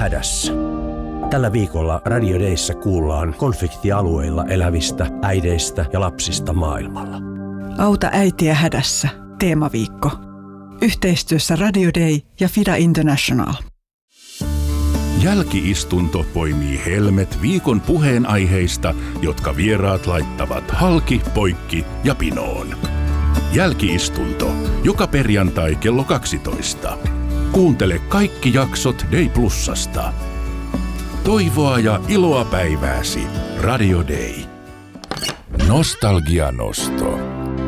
hädässä. Tällä viikolla Radio Dayssä kuullaan konfliktialueilla elävistä äideistä ja lapsista maailmalla. Auta äitiä hädässä. Teemaviikko. Yhteistyössä Radio Day ja FIDA International. Jälki-istunto poimii helmet viikon puheenaiheista, jotka vieraat laittavat halki, poikki ja pinoon. Jälki-istunto. Joka perjantai kello 12. Kuuntele kaikki jaksot Day Plusasta. Toivoa ja iloa päivääsi. Radio Day. Nostalgianosto.